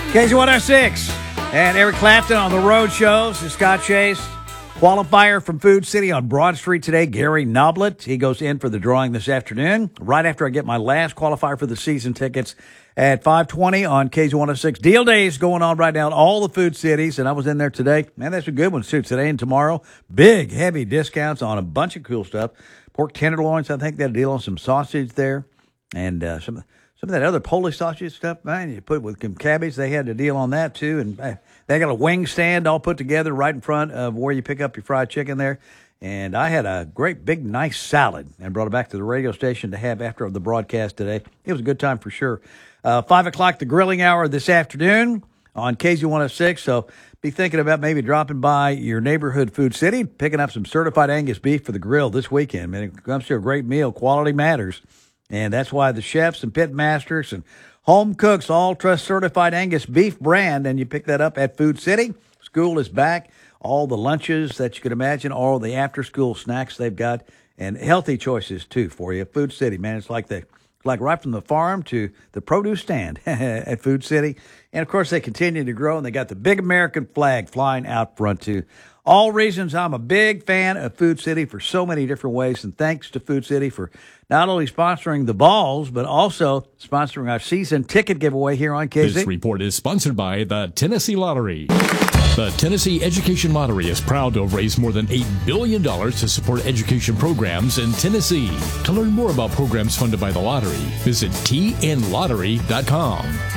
KZ106 and Eric Clapton on the road shows. Scott Chase, qualifier from Food City on Broad Street today. Gary Noblet, he goes in for the drawing this afternoon, right after I get my last qualifier for the season tickets at 5:20 on KZ106. Deal days going on right now at all the Food Cities, and I was in there today. Man, that's a good one, too. Today and tomorrow, big, heavy discounts on a bunch of cool stuff. Pork tenderloins, I think they had a deal on some sausage there, and some of that other Polish sausage stuff, man, you put with some cabbage, they had a deal on that too. And they got a wing stand all put together right in front of where you pick up your fried chicken there. And I had a great big nice salad and brought it back to the radio station to have after the broadcast today. It was a good time for sure. 5 o'clock, the grilling hour this afternoon on KZ106. So be thinking about maybe dropping by your neighborhood Food City, picking up some certified Angus beef for the grill this weekend. Man, it comes to a great meal. Quality matters. And that's why the chefs and pit masters and home cooks all trust certified Angus beef brand. And you pick that up at Food City. School is back. All the lunches that you could imagine, all the after-school snacks they've got, and healthy choices, too, for you. Food City, man, it's like right from the farm to the produce stand at Food City. And, of course, they continue to grow, and they got the big American flag flying out front, too. All reasons I'm a big fan of Food City for so many different ways, and thanks to Food City for not only sponsoring the balls, but also sponsoring our season ticket giveaway here on KZ. This report is sponsored by the Tennessee Lottery. The Tennessee Education Lottery is proud to have raised more than $8 billion to support education programs in Tennessee. To learn more about programs funded by the lottery, visit tnlottery.com.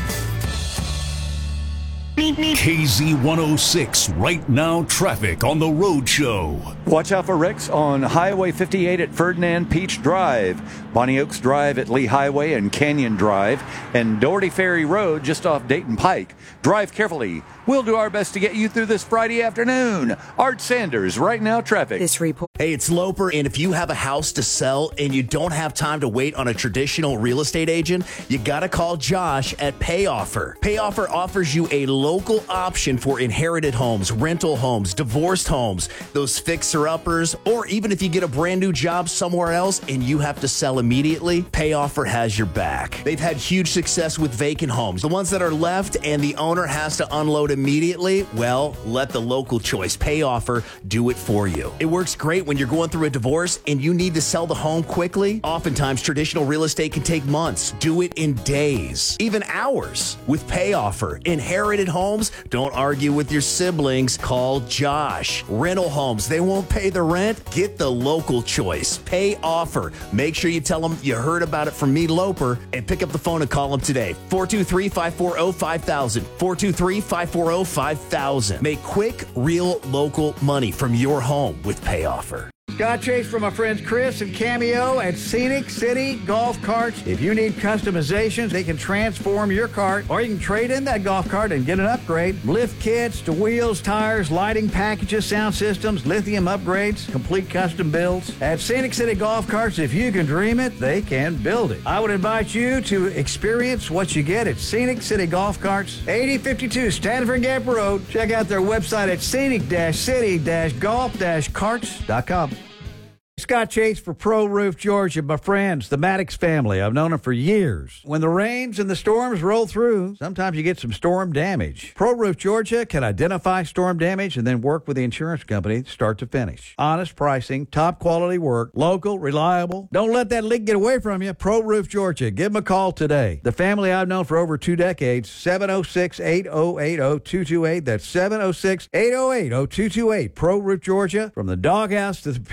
KZ106 Right Now Traffic on the Road Show. Watch out for wrecks on Highway 58 at Ferdinand Peach Drive, Bonnie Oaks Drive at Lee Highway and Canyon Drive, and Doherty Ferry Road just off Dayton Pike. Drive carefully. We'll do our best to get you through this Friday afternoon. Art Sanders, Right Now Traffic. This report. Hey, it's Loper, and if you have a house to sell and you don't have time to wait on a traditional real estate agent, you got to call Josh at PayOffer. PayOffer offers you a local option for inherited homes, rental homes, divorced homes, those fixer-uppers, or even if you get a brand new job somewhere else and you have to sell immediately, PayOffer has your back. They've had huge success with vacant homes. The ones that are left and the owner has to unload immediately, well, let the local choice, PayOffer, do it for you. It works great when you're going through a divorce and you need to sell the home quickly. Oftentimes, traditional real estate can take months. Do it in days, even hours. With PayOffer, inherited homes, don't argue with your siblings. Call Josh. Rental homes, they won't pay the rent. Get the local choice, PayOffer. Make sure you tell them you heard about it from me, Loper, and pick up the phone and call them today. 423-540-5000. 423-540-5000. Make quick, real local money from your home with PayOffer. Scott Chase from my friends Chris and Cameo at Scenic City Golf Carts. If you need customizations, they can transform your cart, or you can trade in that golf cart and get an upgrade. Lift kits to wheels, tires, lighting packages, sound systems, lithium upgrades, complete custom builds. At Scenic City Golf Carts, if you can dream it, they can build it. I would invite you to experience what you get at Scenic City Golf Carts, 8052 Stanford Gap Road. Check out their website at scenic-city-golf-carts.com. Scott Chase for Pro Roof Georgia. My friends, the Maddox family. I've known them for years. When the rains and the storms roll through, sometimes you get some storm damage. Pro Roof Georgia can identify storm damage and then work with the insurance company start to finish. Honest pricing, top quality work, local, reliable. Don't let that leak get away from you. Pro Roof Georgia. Give them a call today. The family I've known for over 2 decades, 706-8080-228. That's 706-808-0228. Pro Roof Georgia. From the doghouse to the